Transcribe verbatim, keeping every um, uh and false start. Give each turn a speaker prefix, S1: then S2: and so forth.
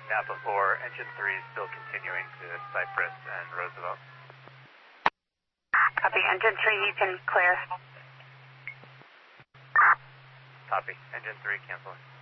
S1: Napa four, engine three still continuing to Cypress and Roosevelt.
S2: Copy, engine three, you can clear.
S1: Copy, engine three canceling.